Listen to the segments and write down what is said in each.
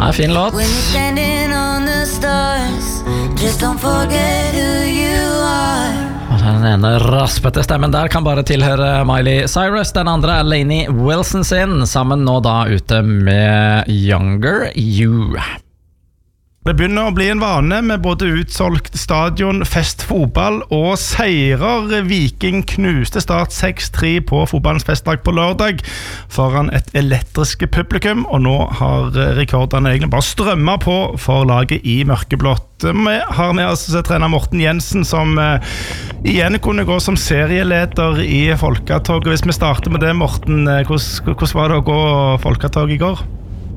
fin låt. When you're standing on the stars, just don't forget who you are. Den ene raspete stemmen der kan bare tilhøre Miley Cyrus. Den andre Lainey Wilson sin, sammen nå da ute med Younger You. Det begynner å bli en vane med både utsolgt stadion, festfotball og seirer. Viking knuste Start 6-3 på fotballens festdag på lørdag foran et elektriske publikum, og nå har rekordene egentlig bare strømmet på for laget i mørkeblått. Vi har med oss trener Morten Jensen, som igjen kunne gå som serieleder i Folketoget. Hvis vi starter med det, Morten, hvordan var det å gå Folketog i går?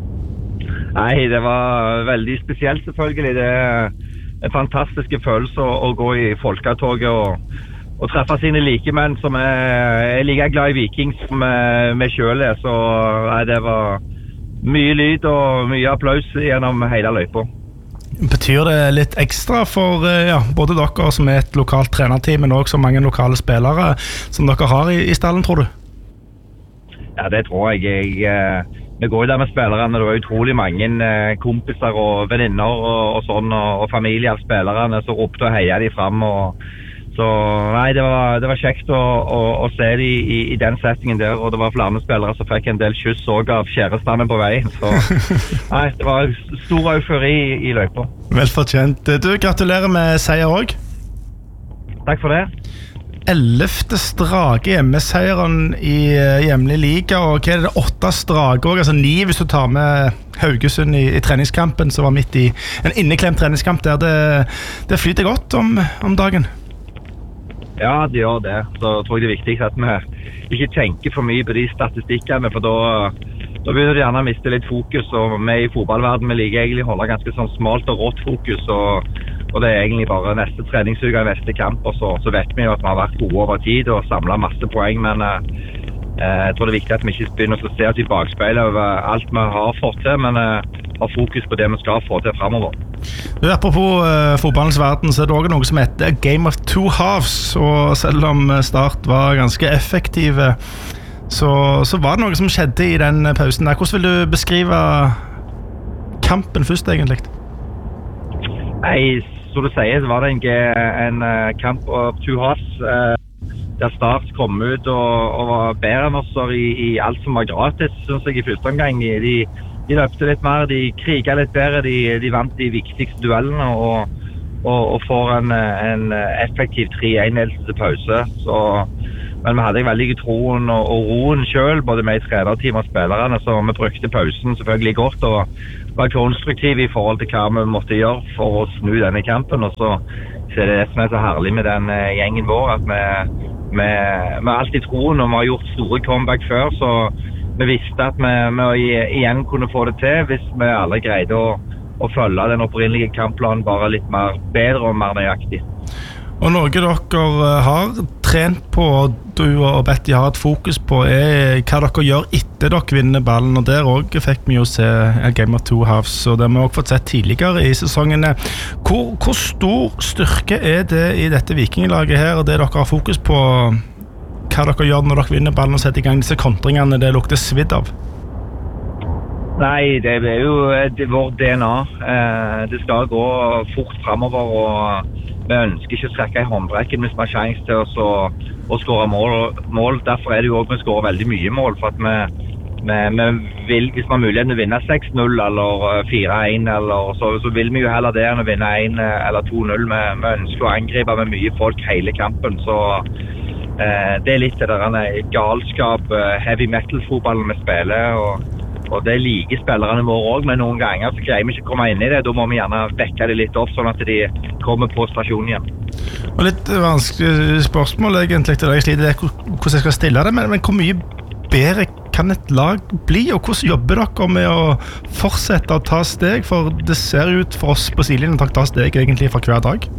Nei, det var veldig spesielt selvfølgelig. Det en fantastisk følelse å gå i Folketoget og treffe sine likemenn som er like glad i Viking som vi selv er. Så nei, det var mye lyd og mye applaus gjennom hele løypa. Betyr det litt ekstra for både dere som er et lokalt trenerteam, men også mange lokale spillere som dere har i stallen, tror du? Ja, det tror jeg. Vi går jo der med spillerne, det var utrolig mange kompiser og venninner og sånn, og familie av spillerne, så ropte og heia de frem. Så nei, det var kjekt å se de i den settingen der, og det var flere spillere som fikk en del kyss også av kjærestene på vei. Så nei, det var stor eufori i løypa. Velfortjent. Du, gratulerer med seier også. Takk for det. 11. strake hjemmeseieren i hjemlig liga, og hva det 8 strake også, altså 9 hvis du tar med Haugesund i treningskampen, som var midt i en inneklemt treningskamp der. Det flyter godt om dagen. Ja, det gjør det. Så tror jeg det er viktig at vi ikke tenker for mye på de statistikkene, for da begynner de gjerne å miste litt fokus, og vi i fotballverden vi liker egentlig holde ganske sånn smalt og rått fokus, og det er egentlig bare neste treningsuke i neste kamp, og så vet vi jo at vi har vært gode over tid og samlet masse poeng, men jeg tror det er viktig at vi ikke begynner å se oss i bakspeilet over alt vi har fått til, men har fokus på det vi skal få til fremover. Apropos fotballens verden, så er det også noe som heter Game of Two Halves, og selv om Start var ganske effektive, så var det noe som skjedde i den pausen der. Hvordan vil du beskrive kampen først egentlig? Nei, som du sier, så var det en kamp of two halves, der Start kom ut og var bedre enn oss i alt som var gratis, synes jeg, i første omgang. De løpte litt mer, de kriget litt bedre, de vant de viktigste duellene og får en effektiv 3-1-ledelse til pause. Men vi hadde veldig troen og roen selv, både med i trenerteam og spillerne, så vi brukte pausen selvfølgelig godt og var konstruktive i forhold til hva vi måtte gjøre for å snu denne kampen. Og så er det som er så herlig med den gjengen vår, at vi har alltid troen, og vi har gjort store comeback før, så vi visste at vi igjen kunne få det til hvis vi alle greide å følge den opprinnelige kampplanen bare litt mer bedre og mer nøyaktig. Og noe dere har trent på, du og Betty har et fokus på, er hva dere gjør etter dere vinner ballen, og der også fikk vi jo se Game of Two Halves, og det har vi også fått sett tidligere i sesongene. Hvor stor styrke er det i dette vikinglaget her, og det dere har fokus på, hva dere gjør når dere vinner ballen og setter i gang disse kontringene det lukter svidd av? Nei, det er jo vår DNA. Det skal gå fort fremover, og vi ønsker ikke å trekke i håndbrekken hvis vi har sjanse til å skåre mål. Derfor er det jo også vi skårer veldig mye mål, for at vi vil, hvis vi har muligheten å vinne 6-0 eller 4-1, så vil vi jo heller det enn å vinne 1 eller 2-0. Vi ønsker å angripe med mye folk hele kampen, så det er litt det der galskap, heavy metal-fotballen vi spiller, og det liker spillerne våre også, men noen ganger så greier vi ikke å komme inn i det. Da må vi gjerne vekke det litt opp, sånn at de kommer på stasjonen igjen. Og litt vanskelig spørsmål egentlig til deg, sliter det hvordan jeg skal stille det, men hvor mye bedre kan et lag bli, og hvordan jobber dere med å fortsette å ta steg? For det ser ut for oss på sidelinjen at dere tar steg egentlig for hver dag.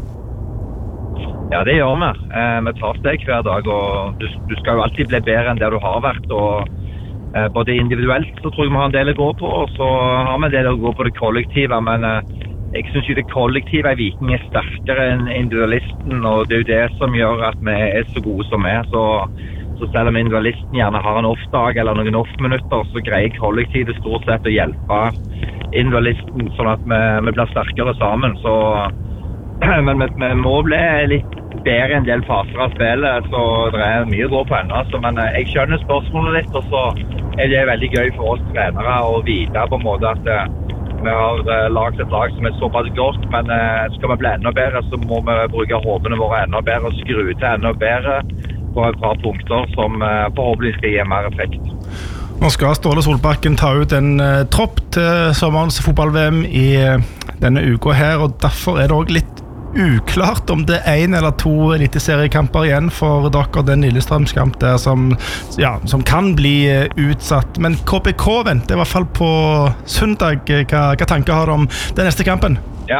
Ja, det gjør vi. Vi tar steg hver dag, og du skal jo alltid bli bedre enn det du har vært, og både individuelt så tror jeg vi har en del å gå på, og så har vi en del å gå på det kollektive, men jeg synes jo det kollektive i Viking er sterkere enn individualisten, og det er jo det som gjør at vi er så gode som vi er, så selv om individualisten gjerne har en off-dag eller noen off-minutter, så greier kollektivet stort sett å hjelpe individualisten, sånn at vi blir sterkere sammen. Så, men vi må bli litt bedre en del faser av spillet, så det mye å gå på ennå. Men jeg skjønner spørsmålet litt, og så det veldig gøy for oss trenere å vite på en måte at vi har laget et lag som såpass godt, men skal vi bli enda bedre, så må vi bruke hodene våre enda bedre og skru til enda bedre på et par punkter som forhåpentlig skal gi mer effekt. Nå skal Ståle Solbakken ta ut en tropp til sommerens fotball-VM i denne uka her, og derfor det også litt uklart om det 1 eller 2 eliteseriekamper igjen for dere, den Lillestrømskamp der som kan bli utsatt. Men KBK venter i hvert fall på søndag. Hva tanker har du om den neste kampen? Ja.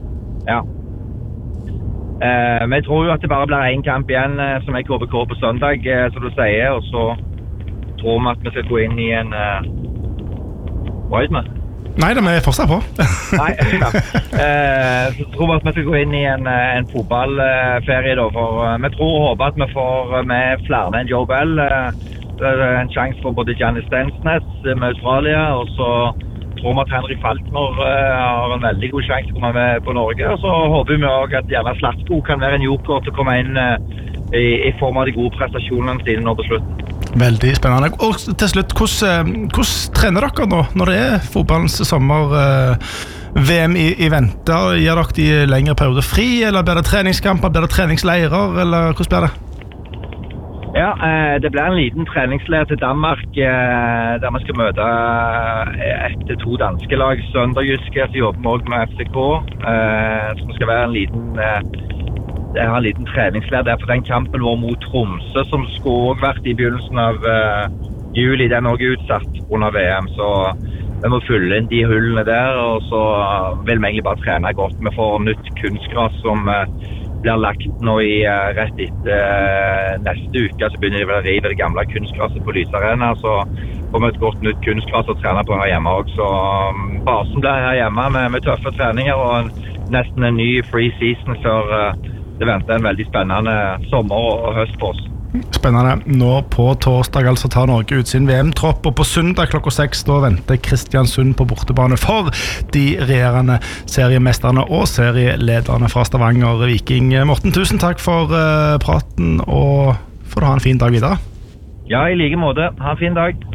Vi tror jo at det bare blir 1 kamp igjen som KBK på søndag, som du sier, og så tror vi at vi skal gå inn i en hva er det med? Nei, det er fortsatt på. Nei, ja. Så tror vi at vi skal gå inn i en fotballferie da, for vi tror og håper at vi får med flere enn Joe Bell. Det en sjanse for både Gianni Stensnes med Australia, og så tror vi at Henrik Falkner har en veldig god sjanse til å komme med på Norge, og så håper vi også at gjerne Slatko kan være en joker til å komme inn i form av de gode prestasjonene sine nå på slutten. Veldig spennende. Og til slutt, hvordan trener dere nå når det fotballens sommer-VM i vente? Gir dere de lengre perioder fri, eller blir det treningskamper, blir det treningsleirer, eller hvordan blir det? Ja, det blir en liten treningsleir til Danmark, der vi skal møte 1-2 danske lag, Sønderjyske, så jobber vi også med FCK, som skal være en liten treningsleir der for den kampen vår mot Tromsø, som skulle også vært i begynnelsen av juli, den er også utsatt under VM, så vi må fylle inn de hullene der, og så vil vi egentlig bare trene godt. Vi får nytt kunstgras som blir lagt nå rett etter neste uke, så begynner de vel å rive det gamle kunstgraset på Lysarena, så får vi et godt nytt kunstgras å trene på her hjemme også. Så basen blir her hjemme med tøffe treninger og nesten en ny free season før det venter en veldig spennende sommer og høst på oss. Spennende. Nå på torsdag altså tar Norge ut sin VM-tropp, og på søndag klokka 6 da venter Kristiansund på bortebane for de regjerende seriemesterne og serielederne fra Stavanger Viking. Morten, tusen takk for praten, og får du ha en fin dag videre. Ja, i like måte. Ha en fin dag.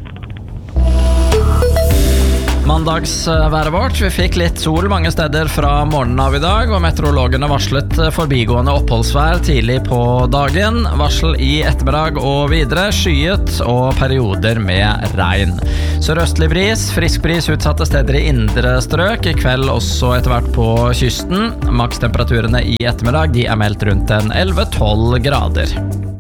Mandagsværet vårt. Vi fikk litt sol mange steder fra morgenen av i dag, og meteorologene varslet forbigående oppholdsvær tidlig på dagen. Varsel i ettermiddag og videre, skyet og perioder med regn. Sørøstlig bris, frisk bris utsatte steder i indre strøk, i kveld også etter hvert på kysten. Makstemperaturene i ettermiddag de meldt rundt en 11-12 grader.